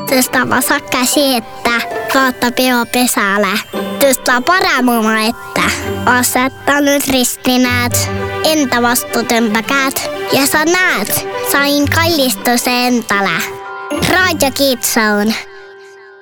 Tõsta sakka siitä kautta pesälle. Tõsta paramuma, että asettanut ristinäät, entä vastuutymppäkäät. Ja sä näet, sain kallistus entälä. Radio Kitsoon.